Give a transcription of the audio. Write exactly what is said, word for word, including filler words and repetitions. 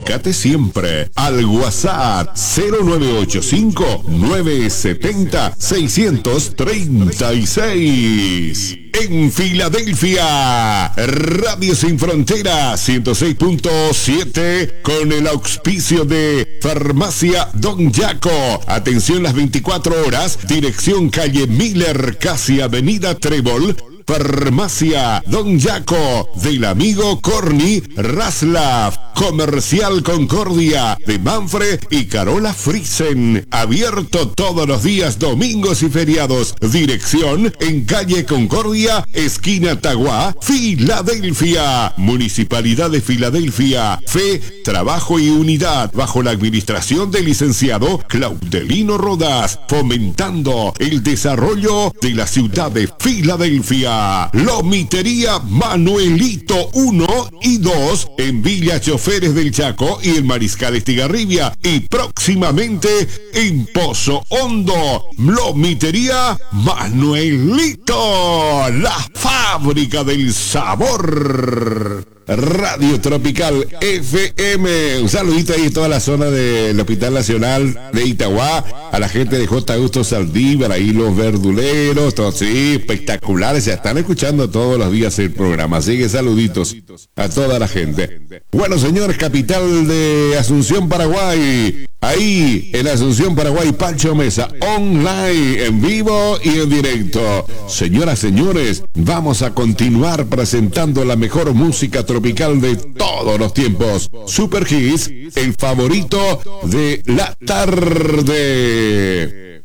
Comunícate siempre al WhatsApp cero nueve ocho cinco, nueve siete cero, seis tres seis. En Filadelfia, Radio Sin Fronteras ciento seis punto siete con el auspicio de Farmacia Don Yaco. Atención las veinticuatro horas, dirección calle Miller, casi avenida Trébol. Farmacia Don Yaco, del amigo Corny Raslav. Comercial Concordia, de Manfred y Carola Friesen. Abierto todos los días, domingos y feriados. Dirección en calle Concordia, esquina Taguá, Filadelfia. Municipalidad de Filadelfia. Fe, trabajo y unidad, bajo la administración del licenciado Claudelino Rodas, fomentando el desarrollo de la ciudad de Filadelfia. Lomitería Manuelito uno y dos en Villa Choferes del Chaco y en Mariscal Estigarribia, y próximamente en Pozo Hondo. Lomitería Manuelito, la fábrica del sabor. Radio Tropical F M. Un saludito ahí a toda la zona del Hospital Nacional de Itagua, a la gente de J. Augusto Saldívar, ahí los verduleros, todos, sí, espectaculares, se están escuchando todos los días el programa, así que saluditos a toda la gente. Bueno, señores, capital de Asunción, Paraguay, ahí en Asunción, Paraguay, Pancho Mesa, online, en vivo y en directo. Señoras, señores, vamos a continuar presentando la mejor música tropical de todos los tiempos. Super Hits, el favorito de la tarde.